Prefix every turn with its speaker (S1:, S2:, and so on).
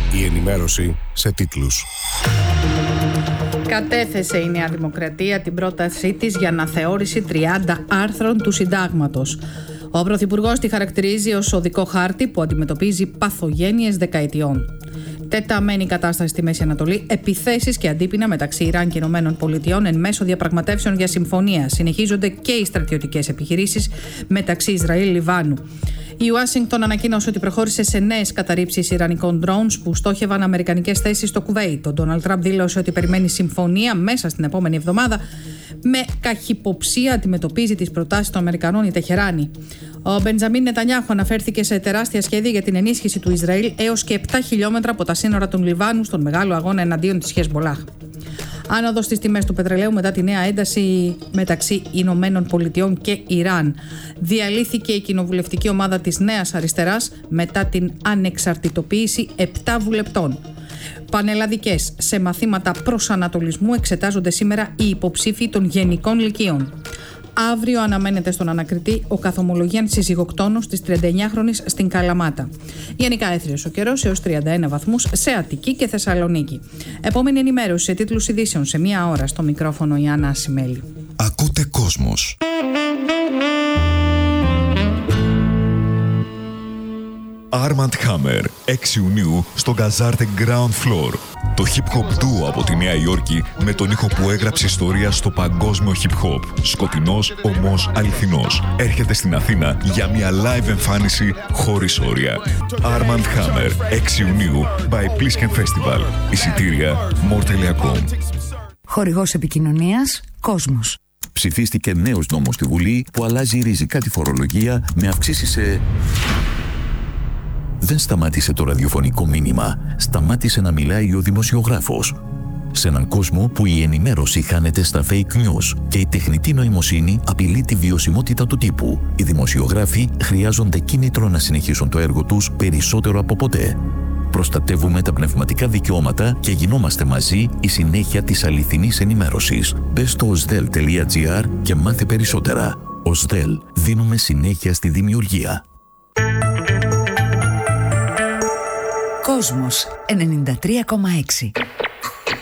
S1: Η ενημέρωση σε τίτλους.
S2: Κατέθεσε η Νέα Δημοκρατία την πρότασή της για αναθεώρηση 30 άρθρων του Συντάγματος. Ο Πρωθυπουργός τη χαρακτηρίζει ως οδικό χάρτη που αντιμετωπίζει παθογένειες δεκαετιών. Τεταμένη κατάσταση στη Μέση Ανατολή, επιθέσεις και αντίπεινα μεταξύ Ιράν και Ηνωμένων Πολιτειών εν μέσω διαπραγματεύσεων για συμφωνία. Συνεχίζονται και οι στρατιωτικές επιχειρήσεις μεταξύ Ισραήλ-Λιβάνου. Η Ουάσιγκτον ανακοίνωσε ότι προχώρησε σε νέες καταρρίψεις ιρανικών drones που στόχευαν αμερικανικές θέσεις στο Κουβέιτ. Ο Ντόναλντ Τραμπ δήλωσε ότι περιμένει συμφωνία μέσα στην επόμενη εβδομάδα. Με καχυποψία αντιμετωπίζει τις προτάσεις των Αμερικανών η Τεχεράνη. Ο Μπεντζαμίν Νετανιάχου αναφέρθηκε σε τεράστια σχέδια για την ενίσχυση του Ισραήλ έως και 7 χιλιόμετρα από τα σύνορα του Λιβάνου στον μεγάλο αγώνα εναντίον της Χεσμολάχ. Άνοδος στις τιμές του πετρελαίου μετά τη νέα ένταση μεταξύ Ηνωμένων Πολιτειών και Ιράν. Διαλύθηκε η κοινοβουλευτική ομάδα της Νέας Αριστεράς μετά την ανεξαρτητοποίηση 7 βουλευτών. Πανελλαδικές σε μαθήματα προσανατολισμού εξετάζονται σήμερα οι υποψήφοι των γενικών λυκείων. Αύριο αναμένεται στον ανακριτή ο καθομολογίαν συζυγοκτόνος της 39χρονης στην Καλαμάτα. Γενικά έθριος ο καιρός έως 31 βαθμούς σε Αττική και Θεσσαλονίκη. Επόμενη ενημέρωση σε τίτλους ειδήσεων σε μία ώρα. Στο μικρόφωνο η Άννα Ασημέλη.
S3: Ακούτε Κόσμος. Armand Hammer, 6 Ιουνίου στο Gazarte Ground Floor. Το hip hop duo από τη Νέα Υόρκη με τον ήχο που έγραψε ιστορία στο παγκόσμιο hip hop. Σκοτεινός, όμως αληθινός. Έρχεται στην Αθήνα για μια live εμφάνιση χωρίς όρια. Armand Hammer, 6 Ιουνίου, by Plisken Festival. Εισιτήρια more.com.
S4: Χορηγός επικοινωνίας Κόσμος.
S5: Ψηφίστηκε νέος νόμος στη Βουλή που αλλάζει ριζικά τη φορολογία με αυξήσεις σε... Δεν σταμάτησε το ραδιοφωνικό μήνυμα, σταμάτησε να μιλάει ο δημοσιογράφος. Σε έναν κόσμο που η ενημέρωση χάνεται στα fake news και η τεχνητή νοημοσύνη απειλεί τη βιωσιμότητα του τύπου, οι δημοσιογράφοι χρειάζονται κίνητρο να συνεχίσουν το έργο τους περισσότερο από ποτέ. Προστατεύουμε τα πνευματικά δικαιώματα και γινόμαστε μαζί η συνέχεια της αληθινής ενημέρωσης. Μπες στο osdel.gr και μάθε περισσότερα. Osdel, δίνουμε συνέχεια στη δημιουργία.
S4: Κόσμος 93,6.